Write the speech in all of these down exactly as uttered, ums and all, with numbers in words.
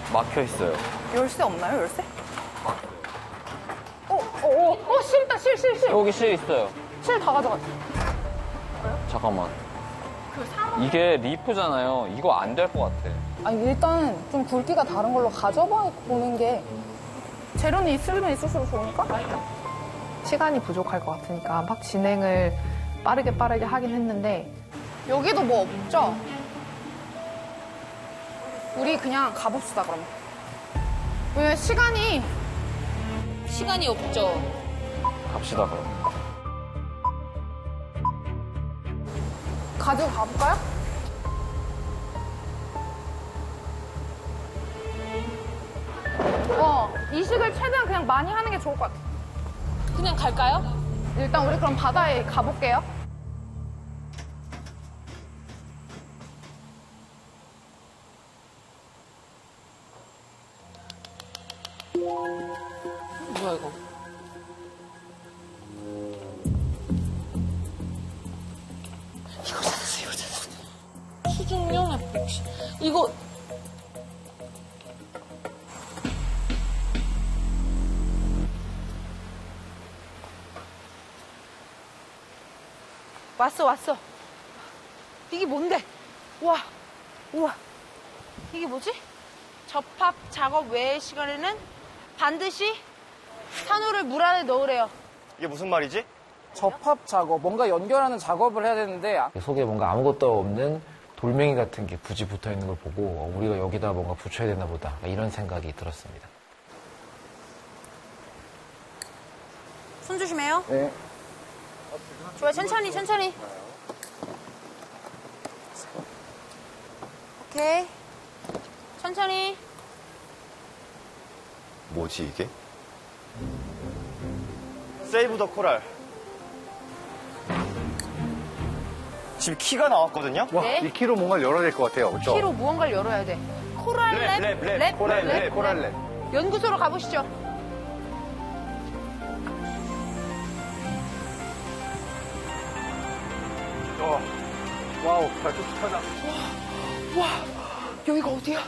막혀 있어요. 열쇠 없나요, 열쇠? 어, 어, 어, 어, 실 있다, 실, 실, 실. 여기 실 있어요. 실 다 가져갔어. 잠깐만. 그 사람. 이게 리프잖아요. 이거 안 될 것 같아. 아니, 일단 좀 굵기가 다른 걸로 가져봐 보는 게 재료는 있으면 있을수록 좋으니까? 시간이 부족할 것 같으니까 막 진행을 빠르게 빠르게 하긴 했는데 여기도 뭐 없죠? 우리 그냥 가봅시다, 그럼. 왜 시간이 시간이 없죠? 갑시다, 그럼. 가지고 가볼까요? 어, 이식을 최대한 그냥 많이 하는 게 좋을 것 같아. 그냥 갈까요? 일단 우리 그럼 바다에 가볼게요. 뭐야 이거? 이거 찾았어, 이거 찾았어. 수중용 에폭시. 이거. 왔어, 왔어. 이게 뭔데? 와, 우와. 이게 뭐지? 접합 작업 외의 시간에는 반드시 산호를 물 안에 넣으래요. 이게 무슨 말이지? 접합 작업, 뭔가 연결하는 작업을 해야 되는데 속에 뭔가 아무것도 없는 돌멩이 같은 게 굳이 붙어 있는 걸 보고 우리가 여기다 뭔가 붙여야 되나 보다 이런 생각이 들었습니다. 손 조심해요. 네. 좋아요, 천천히, 천천히. 오케이. 천천히. 뭐지 이게? 세이브 더 코랄. 지금 키가 나왔거든요? 와, 네. 이 키로 뭔가를 열어야 될 것 같아요. 그렇죠? 키로 무언가를 열어야 돼. 코랄 랩, 랩, 랩, 랩, 코랄 랩, 랩, 코랄 랩. 연구소로 가보시죠. 어. 와우, 따뜻하다. 와, 여기가 어디야?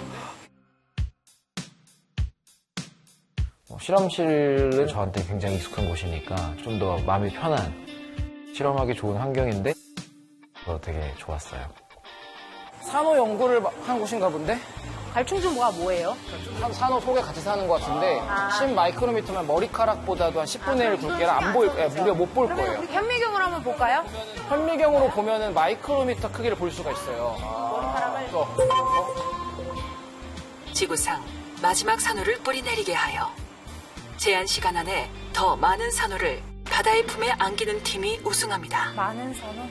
어, 실험실은 저한테 굉장히 익숙한 곳이니까 좀 더 마음이 편한 실험하기 좋은 환경인데 그거 되게 좋았어요. 산호 연구를 한 곳인가 본데? 발충조가 뭐예요? 산- 산호 속에 같이 사는 것 같은데 아. 십 마이크로미터면 머리카락보다도 한 십분의 일 굵기라 안 보일, 예, 무려 못 볼 그러면 거예요. 우리 현미경으로 한번 볼까요? 현미경으로 보면은 마이크로미터 크기를 볼 수가 있어요. 머리카락을. 지구상 마지막 산호를 뿌리내리게 하여 제한 시간 안에 더 많은 산호를 바다의 품에 안기는 팀이 우승합니다. 많은 산호.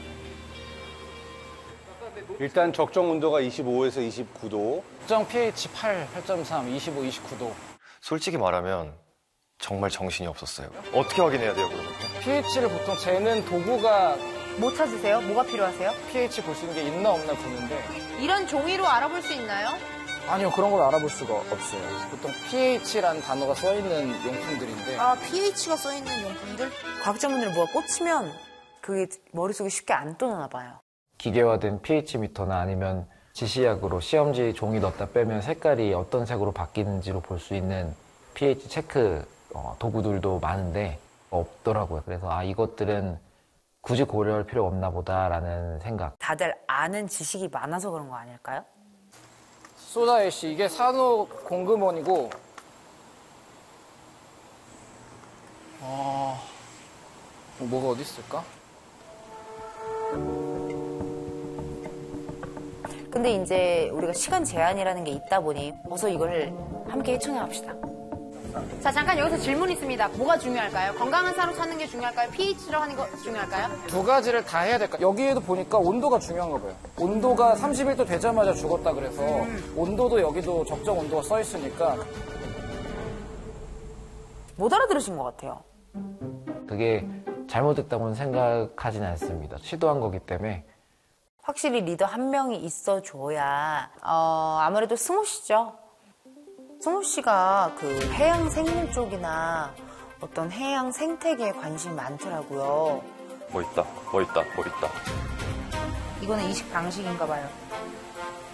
일단 적정 온도가 이십오에서 이십구 도. 적정 pH 팔, 팔 점 삼, 이십오, 이십구 도. 솔직히 말하면 정말 정신이 없었어요. 어떻게 확인해야 돼요, 그러면? pH를 보통 재는 도구가 뭐 찾으세요? 뭐가 필요하세요? pH 볼 수 있는 게 있나 없나 보는데 이런 종이로 알아볼 수 있나요? 아니요, 그런 걸 알아볼 수가 없어요. 보통 pH라는 단어가 써있는 용품들인데 아, pH가 써있는 용품들? 과학자분들은 뭐가 꽂히면 그게 머릿속에 쉽게 안 떠나나 봐요. 기계화된 pH 미터나 아니면 지시약으로 시험지 종이 넣었다 빼면 색깔이 어떤 색으로 바뀌는지로 볼 수 있는 pH 체크 어, 도구들도 많은데 없더라고요. 그래서 아 이것들은 굳이 고려할 필요가 없나 보다라는 생각. 다들 아는 지식이 많아서 그런 거 아닐까요? 소다 애쉬, 이게 산호 공급원이고 어... 뭐가 어디 있을까? 근데 이제 우리가 시간 제한이라는 게 있다 보니 어서 이걸 함께 헤쳐내 합시다. 자, 잠깐 여기서 질문 있습니다. 뭐가 중요할까요? 건강한 산호 찾는 게 중요할까요? pH로 하는 거 중요할까요? 두 가지를 다 해야 될까? 여기에도 보니까 온도가 중요한가 봐요. 온도가 삼십일 도 되자마자 죽었다 그래서 온도도 여기도 적정 온도가 써 있으니까 못 알아들으신 것 같아요. 그게 잘못됐다고는 생각하진 않습니다. 시도한 거기 때문에. 확실히 리더 한 명이 있어줘야 어, 아무래도 승호 씨죠. 승호 씨가 그 해양 생물 쪽이나 어떤 해양 생태계에 관심이 많더라고요. 뭐 있다, 뭐 있다, 뭐 있다. 이거는 이식 방식인가 봐요.